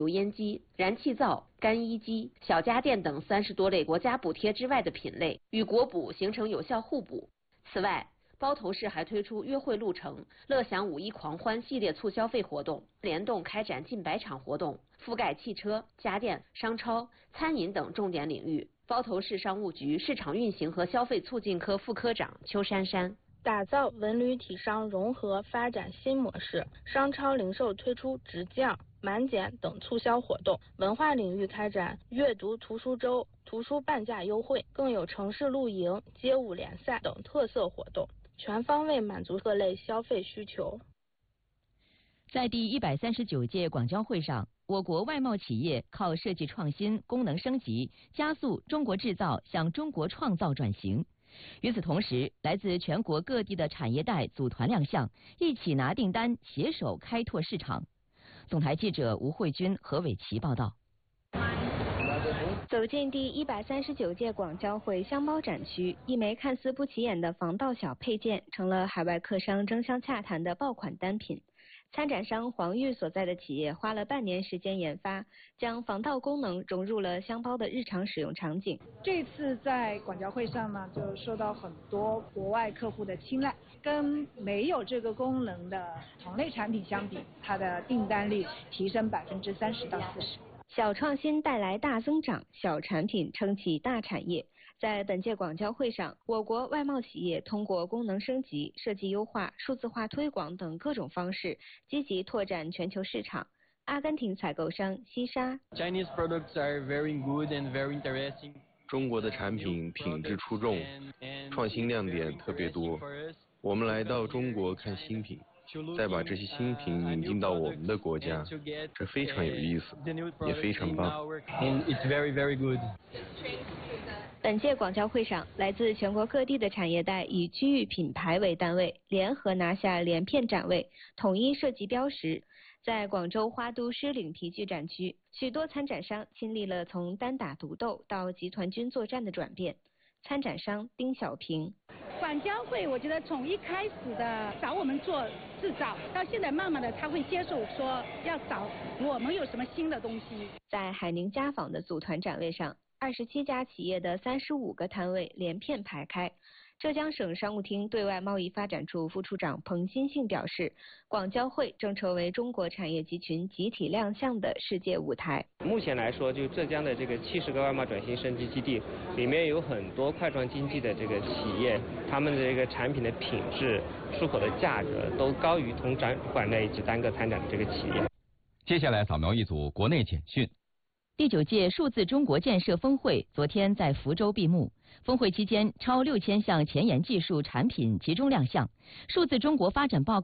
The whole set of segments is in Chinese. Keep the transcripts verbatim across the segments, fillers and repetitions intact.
油烟机、燃气灶、干衣机、小家电等三十多类国家补贴之外的品类，与国补形成有效互补。此外，包头市还推出约会路程、乐享五一狂欢系列促消费活动，联动开展近百场活动，覆盖汽车、家电、商超、餐饮等重点领域。包头市商务局市场运行和消费促进科副科长邱珊珊。 打造文旅体商融合发展新模式，商超零售推出直降、满减等促销活动，文化领域开展阅读图书周、图书半价优惠，更有城市露营、街舞联赛等特色活动，全方位满足各类消费需求。 在第一百三十九届广交会上，我国外贸企业靠设计创新、功能升级，加速中国制造向中国创造转型。与此同时，来自全国各地的产业带组团亮相，一起拿订单，携手开拓市场。总台记者吴慧君、何伟琪报道。 走进第一百三十九届广交会箱包展区，一枚看似不起眼的防盗小配件，成了海外客商争相洽谈的爆款单品。参展商黄玉所在的企业花了半年时间研发，将防盗功能融入了箱包的日常使用场景。 这次在广交会上呢，就受到很多国外客户的青睐。跟没有这个功能的同类产品相比，它的订单率提升百分之三十到四十。 小创新带来大增长，小产品撑起大产业。在本届广交会上，我国外贸企业通过功能升级、设计优化、数字化推广等各种方式，积极拓展全球市场。阿根廷采购商西沙 Chinese products are very good and very interesting. 中国的产品品质出众，创新亮点特别多。我们来到中国看新品，再把这些新品引进到我们的国家，这非常有意思，也非常棒。 It's very, very good. 本届广交会上，来自全国各地的产业带以区域品牌为单位，联合拿下连片展位，统一设计标识。在广州花都狮岭皮具展区，许多参展商亲历了从单打独斗到集团军作战的转变。参展商丁小平： 广交会，我觉得从一开始的找我们做制造，到现在慢慢的他会接受说要找我们有什么新的东西。 在海宁家纺的组团展位上，二十七家企业的三十五个摊位连片排开。浙江省商务厅对外贸易发展处副处长彭新信表示，广交会正成为中国产业集群集体亮相的世界舞台。 目前来说，就浙江的这个七十个外贸转型升级基地里面有很多块状经济的这个企业，他们的这个产品的品质、出口的价格都高于同展馆内及单个参展的这个企业。 接下来扫描一组国内简讯。 第九届数字中国建设峰会昨天在福州闭幕。峰会期间，超六千项前沿技术产品集中亮相。数字中国发展报告。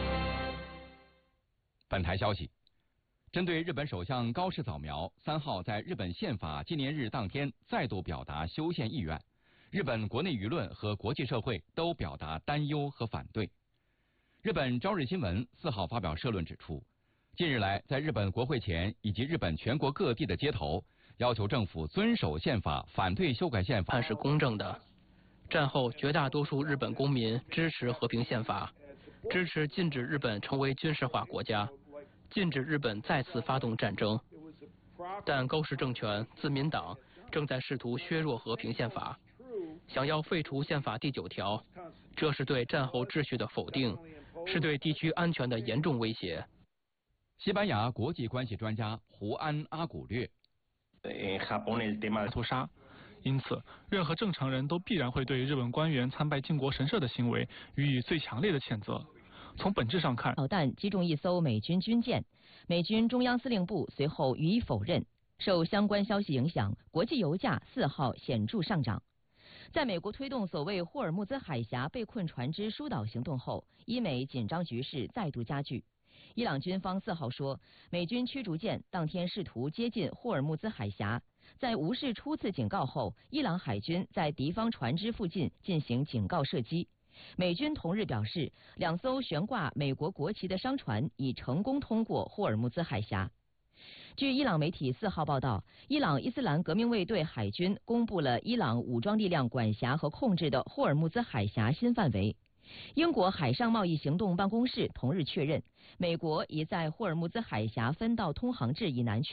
本台消息，针对日本首相高市早苗三号在日本宪法纪念日当天再度表达修宪意愿，日本国内舆论和国际社会都表达担忧和反对。日本朝日新闻四号发表社论指出，近日来，在日本国会前以及日本全国各地的街头，要求政府遵守宪法，反对修改宪法。 是公正的。战后，绝大多数日本公民支持和平宪法，支持禁止日本成为军事化国家，禁止日本再次发动战争。但高市政权自民党正在试图削弱和平宪法，想要废除宪法第九条，这是对战后秩序的否定，是对地区安全的严重威胁。 西班牙国际关系专家胡安·阿古略： 屠杀，因此任何正常人都必然会对日本官员参拜靖国神社的行为予以最强烈的谴责。从本质上看， 导弹击中一艘美军军舰，美军中央司令部随后予以否认。受相关消息影响，国际油价四号显著上涨。在美国推动所谓霍尔木兹海峡被困船只疏导行动后，伊美紧张局势再度加剧。伊朗军方四号说，美军驱逐舰当天试图接近霍尔木兹海峡，在无视初次警告后，伊朗海军在敌方船只附近进行警告射击。美军同日表示，两艘悬挂美国国旗的商船已成功通过霍尔木兹海峡。据伊朗媒体四号报道，伊朗伊斯兰革命卫队海军公布了伊朗武装力量管辖和控制的霍尔木兹海峡新范围。英国海上贸易行动办公室同日确认，美国已在霍尔木兹海峡分道通航制以南区